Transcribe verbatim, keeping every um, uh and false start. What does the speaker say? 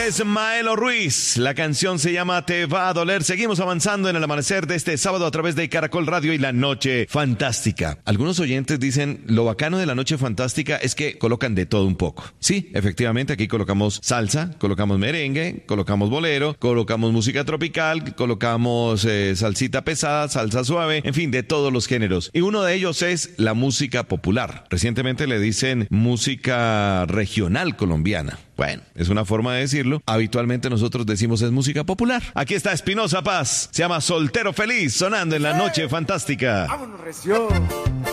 es Maelo Ruiz. La canción se llama Te va a doler. Seguimos avanzando en el amanecer de este sábado a través de Caracol Radio y La Noche Fantástica. Algunos oyentes dicen, lo bacano de La Noche Fantástica es que colocan de todo un poco. Sí, efectivamente, aquí colocamos salsa, colocamos merengue, colocamos bolero, colocamos música tropical, colocamos eh, salsita pesada, salsa suave, en fin, de todos los géneros. Y uno de ellos es la música popular. Recientemente le dicen música regional colombiana. Bueno, es una forma de decirlo. Habitualmente nosotros decimos es música popular. Aquí está Espinosa Paz. Se llama Soltero Feliz, sonando en La Noche Fantástica. ¡Vámonos, recio!